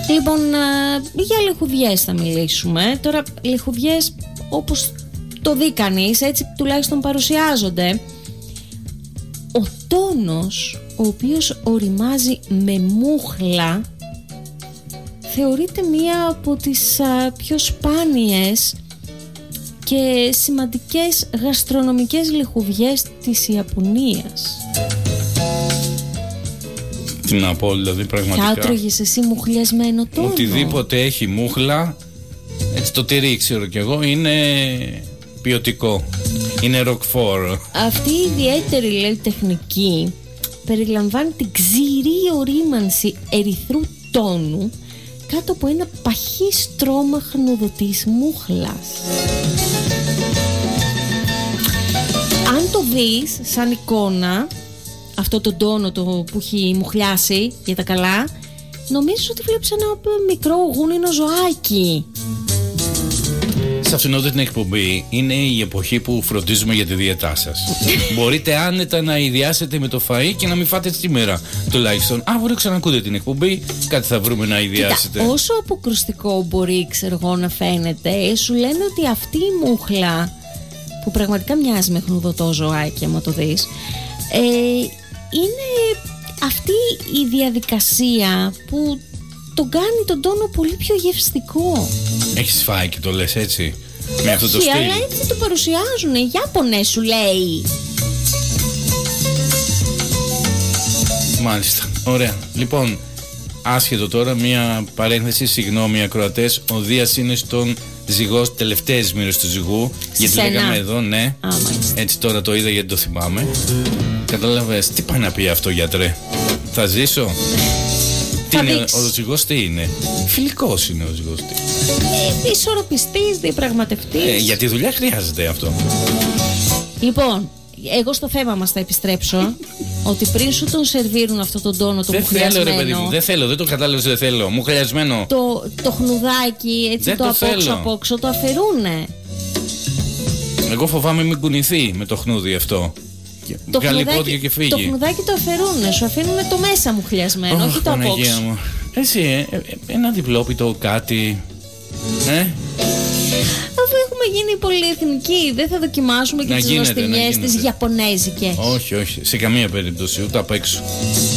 Λοιπόν, για λιχουδιές θα μιλήσουμε. Τώρα, λιχουδιές όπως το δει κανείς, έτσι τουλάχιστον παρουσιάζονται. Ο τόνος, ο οποίος οριμάζει με μούχλα, θεωρείται μία από τις πιο σπάνιες και σημαντικές γαστρονομικές λιχουδιές της Ιαπωνίας. Τι να πω, δηλαδή, πραγματικά. Θα έτρωγες εσύ μουχλιασμένο τόνο? Οτιδήποτε έχει μούχλα, έτσι το τυρί ξέρω κι εγώ, είναι ποιοτικό. Είναι ροκφόρ. Αυτή η ιδιαίτερη, λέει, τεχνική περιλαμβάνει την ξηρή ορίμανση ερυθρού τόνου κάτω από ένα παχύ στρώμα χνουδωτής μούχλας. Αν το δεις σαν εικόνα, αυτό το τόνο που έχει μουχλιάσει για τα καλά, νομίζεις ότι βλέπεις ένα μικρό γούνινο ζωάκι. Σε αυτήν εδώ την εκπομπή είναι η εποχή που φροντίζουμε για τη διαιτά σας. Μπορείτε άνετα να ιδιάσετε με το φαΐ και να μην φάτε σήμερα. Τουλάχιστον αύριο ξανακούτε την εκπομπή, κάτι θα βρούμε να ιδιάσετε. Κοίτα, όσο αποκρουστικό μπορεί, ξέρω εγώ, να φαίνεται, σου λένε ότι αυτή η μούχλα, που πραγματικά μοιάζει με χνουδωτό ζωάκι άμα το δεις, είναι αυτή η διαδικασία που τον κάνει τον τόνο πολύ πιο γευστικό. Έχεις φάει και το λες έτσι, με αυτό το στυλ? Αλλά έτσι το παρουσιάζουν οι Ιάπωνες, σου λέει. Μάλιστα, ωραία. Λοιπόν, άσχετο τώρα, μία παρένθεση, συγγνώμη ακροατές. Ο Δίας είναι στον ζυγό, τελευταίες μοίρες του ζυγού. Γιατί λέγαμε εδώ, ναι. Έτσι τώρα το είδα γιατί το θυμάμαι. Κατάλαβες, τι πάει να πει αυτό, γιατρέ? Θα ζήσω? Τι είναι, ο ζυγός τι είναι? Φιλικός είναι ο ζυγός. Ισορροπιστής, διαπραγματευτής. Για τη δουλειά χρειάζεται αυτό. Λοιπόν, εγώ στο θέμα μας θα επιστρέψω. Ότι πριν σου τον σερβίρουν αυτό τον τόνο το μουχλιασμένο. Δεν θέλω, ρε παιδί μου, δεν θέλω, δεν το κατάλαβες, δεν θέλω. Μουχλιασμένο. Το χνουδάκι, έτσι δεν το απόξω το αφαιρούνε. Εγώ φοβάμαι μην κουνηθεί με το χνούδι αυτό. Βγάλει πόδια και φύγει. Το χνουδάκι το αφαιρούνε, σου αφήνουνε το μέσα μουχλιασμένο, όχι το απόξω. Εσύ, ένα διπλόπιτο, κάτι. Αφού έχουμε γίνει πολυεθνικοί, δεν θα δοκιμάσουμε και τις νοστιμιές τις ιαπωνέζικες? Όχι, σε καμία περίπτωση, ούτε απ' έξω.